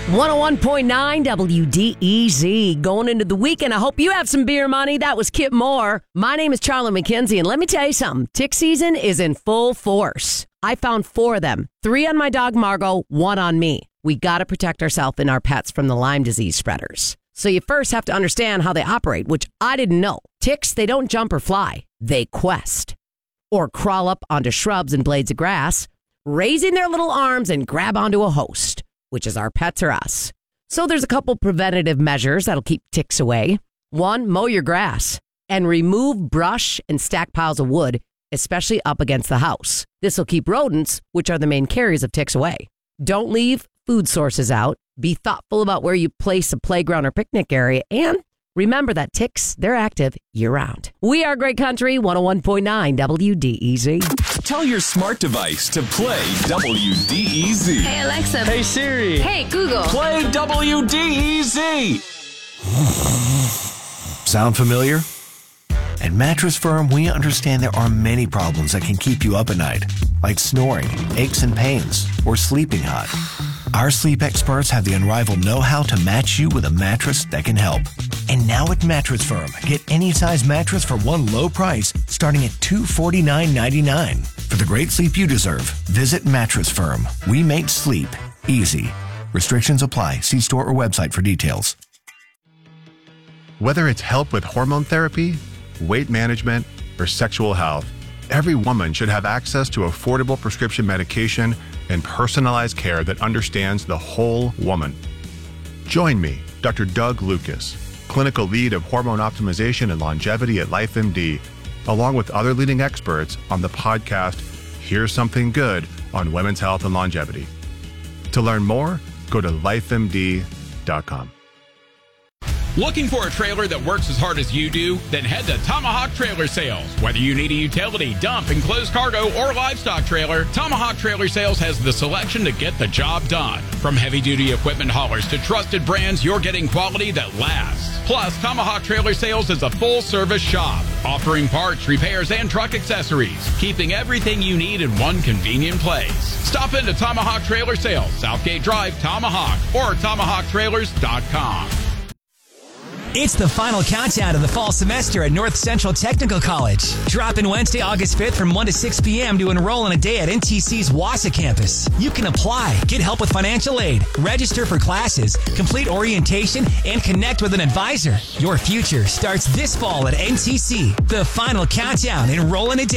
101.9 WDEZ. Going into the weekend, I hope you have some beer money. That was Kip Moore. My name is Charlie McKenzie, and let me tell you something. Tick season is in full force. I found 4 of them. 3 on my dog Margot, 1 on me. We got to protect ourselves and our pets from the Lyme disease spreaders. So you first have to understand how they operate, which I didn't know. Ticks, they don't jump or fly. They quest or crawl up onto shrubs and blades of grass, raising their little arms and grab onto a host, which is our pets or us. So there's a couple preventative measures that'll keep ticks away. 1, mow your grass and remove brush and stack piles of wood, especially up against the house. This will keep rodents, which are the main carriers of ticks, away. Don't leave food sources out. Be thoughtful about where you place a playground or picnic area, and remember that ticks, they're active year-round. We are Great Country, 101.9 WDEZ. Tell your smart device to play WDEZ. Hey, Alexa. Hey, Siri. Hey, Google. Play WDEZ. Sound familiar? At Mattress Firm, we understand there are many problems that can keep you up at night, like snoring, aches and pains, or sleeping hot. Our sleep experts have the unrivaled know-how to match you with a mattress that can help. And now at Mattress Firm, get any size mattress for one low price starting at $249.99. For the great sleep you deserve, visit Mattress Firm. We make sleep easy. Restrictions apply. See store or website for details. Whether it's help with hormone therapy, weight management, or sexual health, every woman should have access to affordable prescription medication and personalized care that understands the whole woman. Join me, Dr. Doug Lucas, clinical lead of hormone optimization and longevity at LifeMD, along with other leading experts on the podcast, Here's Something Good on Women's Health and Longevity. To learn more, go to lifemd.com. Looking for a trailer that works as hard as you do? Then head to Tomahawk Trailer Sales. Whether you need a utility, dump, enclosed cargo, or livestock trailer, Tomahawk Trailer Sales has the selection to get the job done. From heavy-duty equipment haulers to trusted brands, you're getting quality that lasts. Plus, Tomahawk Trailer Sales is a full-service shop, offering parts, repairs, and truck accessories, keeping everything you need in one convenient place. Stop into Tomahawk Trailer Sales, Southgate Drive, Tomahawk, or TomahawkTrailers.com. It's the final countdown to the fall semester at North Central Technical College. Drop in Wednesday, August 5th from 1 to 6 p.m. to enroll in a day at NTC's Wausau campus. You can apply, get help with financial aid, register for classes, complete orientation, and connect with an advisor. Your future starts this fall at NTC. The final countdown. Enroll in a day.